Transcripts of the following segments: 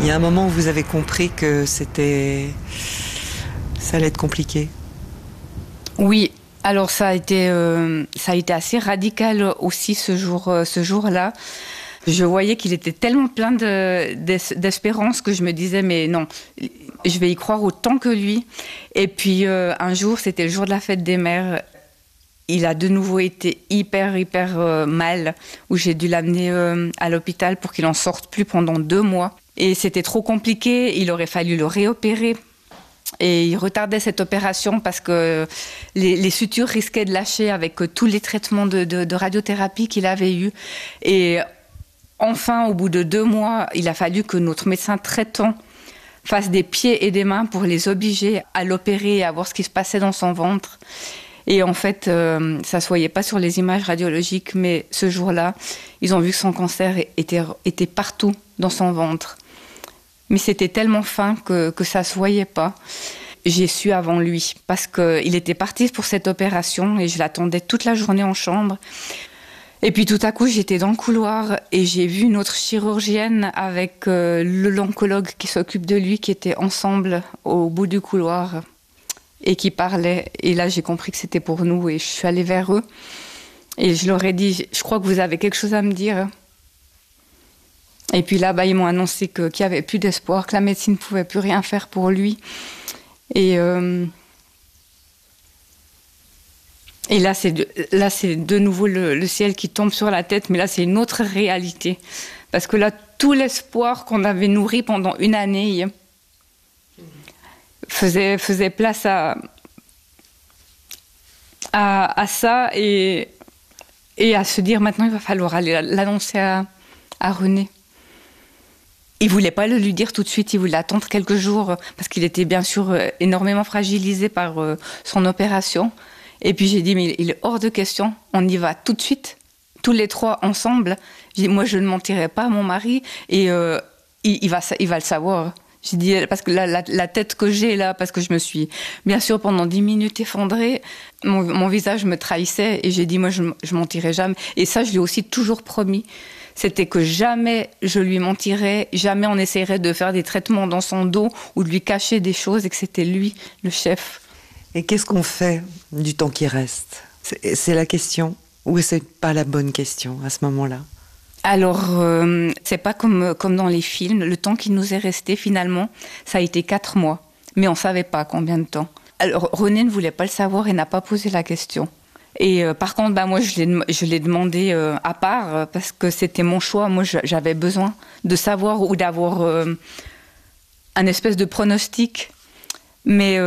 Il y a un moment où vous avez compris que ça allait être compliqué. Oui, alors ça a été assez radical aussi ce jour-là. Je voyais qu'il était tellement plein d'espérance que je me disais mais non, je vais y croire autant que lui. Et puis un jour, c'était le jour de la fête des mères. Il a de nouveau été hyper mal, où j'ai dû l'amener à l'hôpital pour qu'il en sorte plus pendant 2 mois. Et c'était trop compliqué, il aurait fallu le réopérer. Et il retardait cette opération parce que les sutures risquaient de lâcher avec tous les traitements de radiothérapie qu'il avait eus. Et enfin, au bout de 2 mois, il a fallu que notre médecin traitant fasse des pieds et des mains pour les obliger à l'opérer et à voir ce qui se passait dans son ventre. Et en fait, ça se voyait pas sur les images radiologiques, mais ce jour-là, ils ont vu que son cancer était partout dans son ventre. Mais c'était tellement fin que ça se voyait pas. J'ai su avant lui, parce qu'il était parti pour cette opération et je l'attendais toute la journée en chambre. Et puis tout à coup, j'étais dans le couloir et j'ai vu une autre chirurgienne avec l'oncologue qui s'occupe de lui, qui étaient ensemble au bout du couloir et qui parlaient. Et là, j'ai compris que c'était pour nous et je suis allée vers eux. Et je leur ai dit, je crois que vous avez quelque chose à me dire. Et puis là, ils m'ont annoncé qu'il n'y avait plus d'espoir, que la médecine ne pouvait plus rien faire pour lui. Et là, c'est de nouveau le ciel qui tombe sur la tête, mais là, c'est une autre réalité. Parce que là, tout l'espoir qu'on avait nourri pendant 1 année faisait place à ça et à se dire maintenant, il va falloir aller l'annoncer à René. Il voulait pas le lui dire tout de suite, il voulait attendre quelques jours parce qu'il était bien sûr énormément fragilisé par son opération. Et puis j'ai dit, mais il est hors de question, on y va tout de suite, tous les 3 ensemble. J'ai dit, moi je ne mentirai pas à mon mari et il va le savoir. J'ai dit, parce que la tête que j'ai là, parce que je me suis bien sûr pendant 10 minutes effondrée, mon visage me trahissait et j'ai dit, moi je mentirai jamais. Et ça je lui ai aussi toujours promis. C'était que jamais je lui mentirais, jamais on essaierait de faire des traitements dans son dos ou de lui cacher des choses et que c'était lui, le chef. Et qu'est-ce qu'on fait du temps qui reste ? C'est la question ou c'est pas la bonne question à ce moment-là ? Alors, c'est pas comme dans les films. Le temps qui nous est resté finalement, ça a été 4 mois. Mais on savait pas combien de temps. Alors, René ne voulait pas le savoir et n'a pas posé la question. Et par contre, moi, je l'ai demandé à part parce que c'était mon choix. Moi, j'avais besoin de savoir ou d'avoir un espèce de pronostic. Mais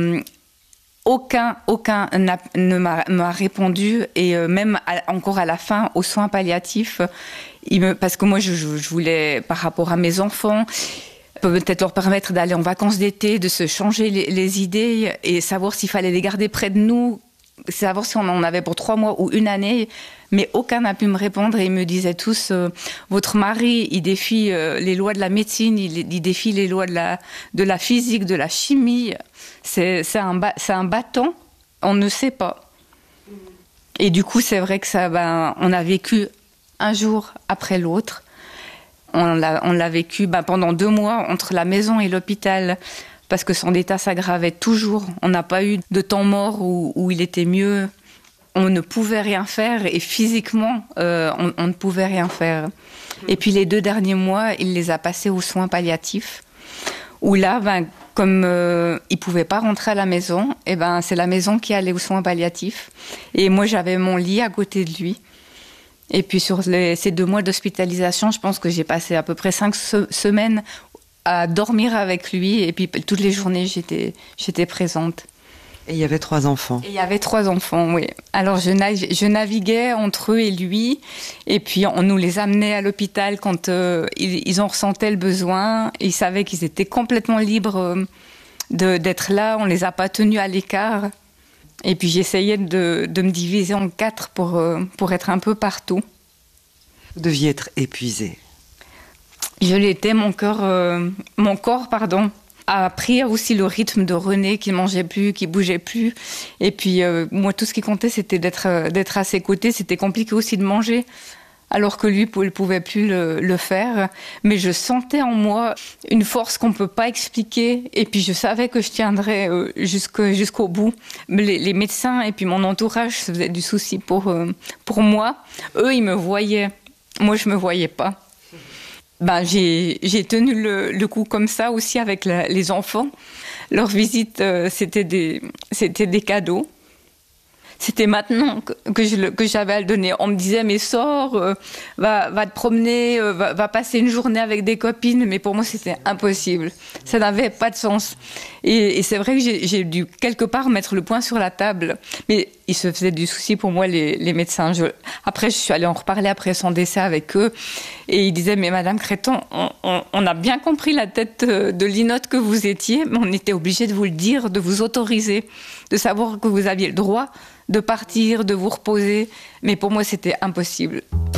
aucun ne m'a répondu. Et même encore à la fin, aux soins palliatifs, parce que moi, je voulais, par rapport à mes enfants, peut-être leur permettre d'aller en vacances d'été, de se changer les idées et savoir s'il fallait les garder près de nous. Savoir si on en avait pour 3 mois ou 1 année, mais aucun n'a pu me répondre et ils me disaient tous votre mari, il défie les lois de la médecine, il défie les lois de la physique, de la chimie. C'est un bâton, on ne sait pas. Et du coup, c'est vrai que on a vécu un jour après l'autre. On l'a vécu pendant 2 mois entre la maison et l'hôpital. Parce que son état s'aggravait toujours. On n'a pas eu de temps mort où il était mieux. On ne pouvait rien faire et physiquement, on ne pouvait rien faire. Et puis les 2 derniers mois, il les a passés aux soins palliatifs. Où là, comme il ne pouvait pas rentrer à la maison, c'est la maison qui allait aux soins palliatifs. Et moi, j'avais mon lit à côté de lui. Et puis sur ces 2 mois d'hospitalisation, je pense que j'ai passé à peu près 5 semaines à dormir avec lui et puis toutes les journées j'étais présente. Et il y avait 3 enfants. Et il y avait 3 enfants, oui. Alors je naviguais entre eux et lui et puis on nous les amenait à l'hôpital quand ils en ressentaient le besoin. Ils savaient qu'ils étaient complètement libres d'être là, on les a pas tenus à l'écart. Et puis j'essayais de me diviser en 4 pour être un peu partout. Vous deviez être épuisée. Je l'étais, mon corps, a pris aussi le rythme de René qui mangeait plus, qui bougeait plus. Et puis moi, tout ce qui comptait, c'était d'être à ses côtés. C'était compliqué aussi de manger alors que lui, il ne pouvait plus le faire. Mais je sentais en moi une force qu'on ne peut pas expliquer. Et puis, je savais que je tiendrais jusqu'au bout. Mais les médecins et puis mon entourage se faisaient du souci pour moi. Eux, ils me voyaient. Moi, je ne me voyais pas. J'ai tenu le coup comme ça aussi avec les enfants. Leur visite, c'était des cadeaux. C'était maintenant que j'avais à le donner. On me disait, mais sors, va te promener, va passer une journée avec des copines. Mais pour moi, c'était impossible. Ça n'avait pas de sens. Et c'est vrai que j'ai dû quelque part mettre le point sur la table. Mais ils se faisaient du souci pour moi, les médecins. Après, je suis allée en reparler après son décès avec eux. Et ils disaient, mais Madame Créton, on a bien compris la tête de linotte que vous étiez, mais on était obligé de vous le dire, de vous autoriser, de savoir que vous aviez le droit de partir, de vous reposer. Mais pour moi, c'était impossible.